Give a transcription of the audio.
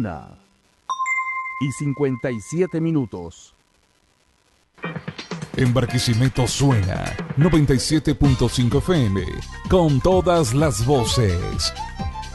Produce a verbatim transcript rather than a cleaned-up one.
Una y cincuenta y siete minutos. En Barquisimeto suena noventa y siete punto cinco F M con todas las voces.